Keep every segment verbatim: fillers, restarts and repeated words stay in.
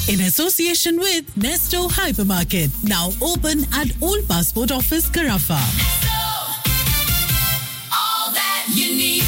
in association with Nesto Hypermarket, now open at Old Passport Office, Carafa. All that you need.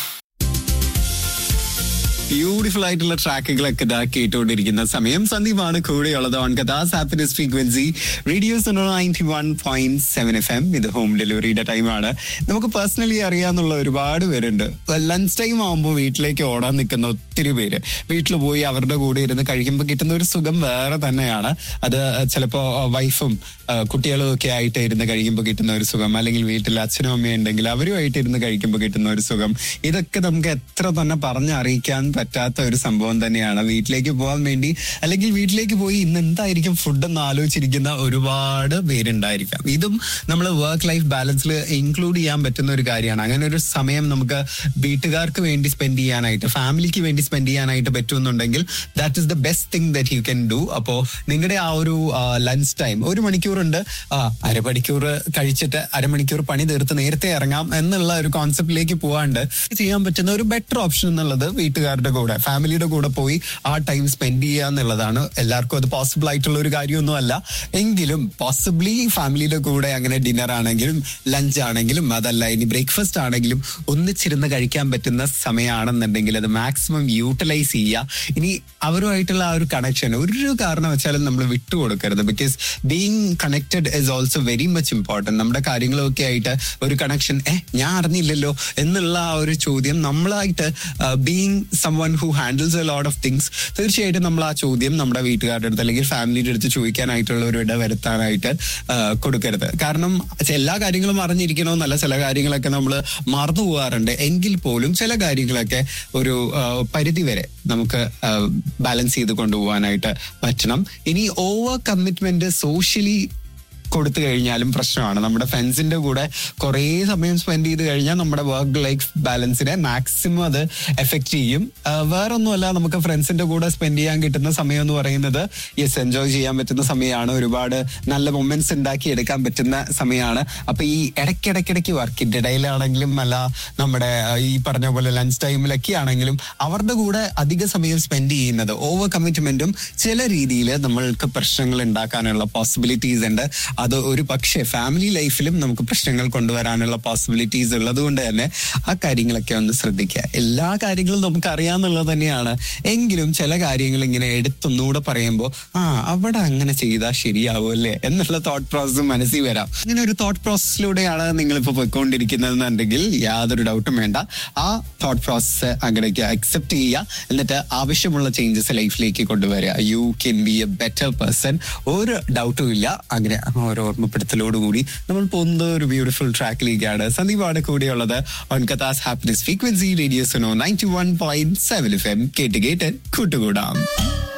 Beautiful ആയിട്ടുള്ള ട്രാക്കുകളൊക്കെ ഇതാ കേട്ടുകൊണ്ടിരിക്കുന്ന സമയം. സന്ദീപാണ് കൂടെയുള്ളത് on കഥാസ് happiness frequency radio ninety one point seven F M. ഇത് home ഡെലിവറിയുടെ ടൈമാണ്. നമുക്ക് personally അറിയാന്നുള്ള ഒരുപാട് പേരുണ്ട്. ലഞ്ച് ടൈം ആകുമ്പോൾ വീട്ടിലേക്ക് ഓടാൻ നിൽക്കുന്ന ഒത്തിരി പേര്. വീട്ടിൽ പോയി അവരുടെ കൂടെ ഇരുന്ന് കഴിക്കുമ്പോൾ കിട്ടുന്ന ഒരു സുഖം വേറെ തന്നെയാണ്. അത് ചിലപ്പോൾ വൈഫും കുട്ടികളും ഒക്കെ ആയിട്ട് ഇരുന്ന് കഴിക്കുമ്പോൾ കിട്ടുന്ന ഒരു സുഖം, അല്ലെങ്കിൽ വീട്ടിൽ അച്ഛനും അമ്മയും ഉണ്ടെങ്കിൽ അവരുമായിട്ട് ഇരുന്ന് കഴിക്കുമ്പോൾ കിട്ടുന്ന ഒരു സുഖം, ഇതൊക്കെ നമുക്ക് എത്ര തന്നെ പറഞ്ഞറിയിക്കാൻ പറ്റാത്ത ഒരു സംഭവം തന്നെയാണ്. വീട്ടിലേക്ക് പോകാൻ വേണ്ടി അല്ലെങ്കിൽ വീട്ടിലേക്ക് പോയി ഇന്ന് എന്തായിരിക്കും ഫുഡ് എന്ന് ആലോചിച്ചിരിക്കുന്ന ഒരുപാട് പേരുണ്ടായിരിക്കാം. ഇതും നമ്മൾ വർക്ക് ലൈഫ് ബാലൻസിൽ ഇൻക്ലൂഡ് ചെയ്യാൻ പറ്റുന്ന ഒരു കാര്യമാണ്. അങ്ങനെ ഒരു സമയം നമുക്ക് വീട്ടുകാർക്ക് വേണ്ടി സ്പെൻഡ് ചെയ്യാനായിട്ട്, ഫാമിലിക്ക് വേണ്ടി സ്പെൻഡ് ചെയ്യാനായിട്ട് പറ്റുമെന്നുണ്ടെങ്കിൽ that is the best thing that you can do. അപ്പോൾ നിങ്ങളുടെ ആ ഒരു ലഞ്ച് ടൈം ഒരു മണിക്കൂറുണ്ട്, ആ അരമണിക്കൂർ കഴിച്ചിട്ട് അരമണിക്കൂർ പണി തീർത്ത് നേരത്തെ ഇറങ്ങാം എന്നുള്ള ഒരു കോൺസെപ്റ്റിലേക്ക് പോകാണ്ട് ചെയ്യാൻ പറ്റുന്ന ഒരു ബെറ്റർ ഓപ്ഷൻ എന്നുള്ളത് വീട്ടുകാരുടെ കൂടെ, ഫാമിലിയുടെ കൂടെ പോയി ആ ടൈം സ്പെൻഡ് ചെയ്യുക എന്നുള്ളതാണ്. എല്ലാവർക്കും അത് പോസിബിൾ ആയിട്ടുള്ള ഒരു കാര്യമൊന്നും അല്ല. എങ്കിലും പോസിബിളി ഫാമിലിയുടെ കൂടെ അങ്ങനെ ഡിന്നർ ആണെങ്കിലും ലഞ്ച് ആണെങ്കിലും അതല്ല ഇനി ബ്രേക്ക്ഫാസ്റ്റ് ആണെങ്കിലും ഒന്നിച്ചിരുന്ന് കഴിക്കാൻ പറ്റുന്ന സമയമാണെന്നുണ്ടെങ്കിൽ അത് മാക്സിമം യൂട്ടിലൈസ് ചെയ്യുക. ഇനി അവരുമായിട്ടുള്ള ആ ഒരു കണക്ഷൻ ഒരു കാരണം വെച്ചാലും നമ്മൾ വിട്ടുകൊടുക്കരുത്. Because being connected is also very much important. നമ്മുടെ കാര്യങ്ങളൊക്കെ ആയിട്ട് ഒരു കണക്ഷൻ, ഏ ഞാൻ അറിഞ്ഞില്ലല്ലോ എന്നുള്ള ആ ഒരു ചോദ്യം, നമ്മളായിട്ട് being someone who handles a lot of things, തീർച്ചയായിട്ടും നമ്മൾ ആ ചോദ്യം നമ്മുടെ വീട്ടുകാരുടെ അടുത്ത് അല്ലെങ്കിൽ ഫാമിലിയുടെ അടുത്ത് ചോദിക്കാനായിട്ടുള്ള ഒരു ഇട വരുത്താനായിട്ട് കൊടുക്കരുത്. കാരണം എല്ലാ കാര്യങ്ങളും അറിഞ്ഞിരിക്കണമെന്നല്ല, ചില കാര്യങ്ങളൊക്കെ നമ്മൾ മറന്നു പോകാറുണ്ട്. എങ്കിൽ പോലും ചില കാര്യങ്ങളൊക്കെ ഒരു പരിധി വരെ നമുക്ക് ബാലൻസ് ചെയ്ത് കൊണ്ടുപോകാനായിട്ട് പറ്റണം. ഇനി ഓവർ കമ്മിറ്റ്മെന്റ് സോഷ്യലി കൊടുത്തു കഴിഞ്ഞാലും പ്രശ്നമാണ്. നമ്മുടെ ഫ്രണ്ട്സിന്റെ കൂടെ കുറേ സമയം സ്പെൻഡ് ചെയ്ത് കഴിഞ്ഞാൽ നമ്മുടെ വർക്ക് ലൈഫ് ബാലൻസിനെ മാക്സിമം അത് എഫക്ട് ചെയ്യും. വേറൊന്നുമല്ല, നമുക്ക് ഫ്രണ്ട്സിന്റെ കൂടെ സ്പെൻഡ് ചെയ്യാൻ കിട്ടുന്ന സമയം എന്ന് പറയുന്നത് യെസ് എൻജോയ് ചെയ്യാൻ പറ്റുന്ന സമയമാണ്. ഒരുപാട് നല്ല മൊമെന്റ്സ് ഉണ്ടാക്കി എടുക്കാൻ പറ്റുന്ന സമയമാണ്. അപ്പൊ ഈ ഇടയ്ക്കിടയ്ക്കിടയ്ക്ക് വർക്കിന്റെ ഇടയിലാണെങ്കിലും അല്ല നമ്മുടെ ഈ പറഞ്ഞ പോലെ ലഞ്ച് ടൈമിലൊക്കെ ആണെങ്കിലും അവരുടെ കൂടെ അധിക സമയം സ്പെൻഡ് ചെയ്യുന്നത് ഓവർ കമ്മിറ്റ്മെന്റും ചില രീതിയിൽ നമ്മൾക്ക് പ്രശ്നങ്ങൾ ഉണ്ടാക്കാനുള്ള പോസിബിലിറ്റീസ് ഉണ്ട്. അത് ഒരു പക്ഷേ ഫാമിലി ലൈഫിലും നമുക്ക് പ്രശ്നങ്ങൾ കൊണ്ടുവരാനുള്ള പോസിബിലിറ്റീസ് ഉള്ളത് കൊണ്ട് തന്നെ ആ കാര്യങ്ങളൊക്കെ ഒന്ന് ശ്രദ്ധിക്കുക. എല്ലാ കാര്യങ്ങളും നമുക്ക് അറിയാന്നുള്ളത് തന്നെയാണ്. എങ്കിലും ചില കാര്യങ്ങൾ ഇങ്ങനെ എടുത്തൊന്നുകൂടെ പറയുമ്പോൾ ആ അവിടെ അങ്ങനെ ചെയ്താൽ ശരിയാവും അല്ലേ എന്നുള്ള തോട്ട് പ്രോസസ്സ് മനസ്സിൽ വരാം. ഇങ്ങനെ ഒരു തോട്ട് പ്രോസസ്സിലൂടെയാണ് നിങ്ങളിപ്പോൾ പോയിക്കൊണ്ടിരിക്കുന്നതെന്നുണ്ടെങ്കിൽ യാതൊരു ഡൗട്ടും വേണ്ട. ആ തോട്ട് പ്രോസസ്സ് അങ്ങനെയൊക്കെ അക്സെപ്റ്റ് ചെയ്യുക, എന്നിട്ട് ആവശ്യമുള്ള ചേഞ്ചസ് ലൈഫിലേക്ക് കൊണ്ടുവരിക. You can be A better person. ഒരു ഡൗട്ടും ഇല്ല. അങ്ങനെ ഒരു ഓർമ്മപ്പെടുത്തലോടുകൂടി നമ്മൾ പോകുന്നത് ഒരു ബ്യൂട്ടിഫുൾ ട്രാക്കിലേക്കാണ്. സന്ദീപാണ് കൂടെയുള്ളത് on കഥാസ് happiness frequency radio ninety one point seven F M. കേട്ട് കേട്ട് കൂട്ടുകൂടാം.